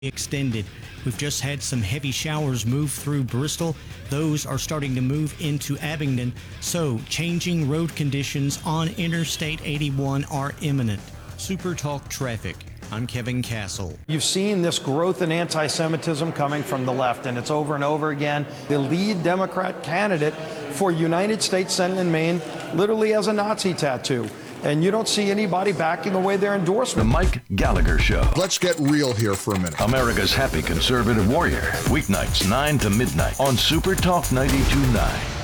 extended. We've just had some heavy showers move through Bristol. Those are starting to move into Abingdon. So changing road conditions on Interstate 81 are imminent. Super Talk Traffic. I'm Kevin Castle. You've seen this growth in anti-Semitism coming from the left, and it's over and over again. The lead Democrat candidate for United States Senate in Maine literally has a Nazi tattoo. And you don't see anybody backing away their endorsement. The Mike Gallagher Show. Let's get real here for a minute. America's happy conservative warrior. Weeknights 9 to midnight on Super Talk 92.9.